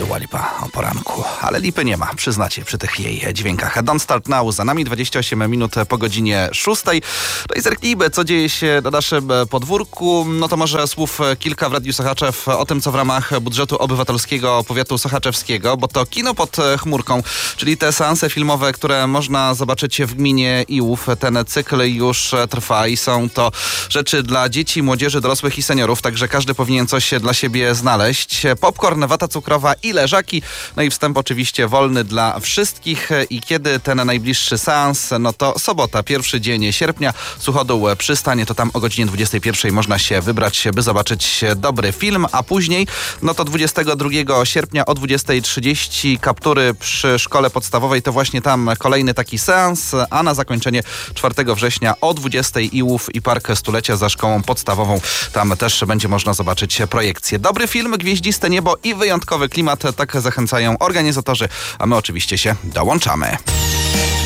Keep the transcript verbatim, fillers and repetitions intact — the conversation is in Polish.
Dua Lipa o poranku, ale lipy nie ma, przyznacie, przy tych jej dźwiękach. Don't Start Now, za nami dwadzieścia osiem minut po godzinie szóstej. No i zerknijmy, co dzieje się na naszym podwórku. No to może słów kilka w Radiu Sochaczew o tym, co w ramach budżetu obywatelskiego powiatu sochaczewskiego, bo to Kino pod chmurką, czyli te seanse filmowe, które można zobaczyć w gminie Iłów. Ten cykl już trwa i są to rzeczy dla dzieci, młodzieży, dorosłych i seniorów, także każdy powinien coś dla siebie znaleźć. Popcorn, wata cukrowa i leżaki. No i wstęp oczywiście wolny dla wszystkich. I kiedy ten najbliższy seans? No to sobota, pierwszy dzień sierpnia. Suchodół Przystań, to tam o godzinie dwudziestej pierwszej można się wybrać, by zobaczyć dobry film, a później, no to dwudziestego drugiego sierpnia o dwudziestej trzydzieści Kaptury przy szkole podstawowej, to właśnie tam kolejny taki seans, a na zakończenie czwartego września o dwudziestej Iłów i Park Stulecia za szkołą podstawową. Tam też będzie można zobaczyć projekcję. Dobry film, gwieździste niebo i wyjątkowy klimat, tak zachęcają organizatorzy, a my oczywiście się dołączamy.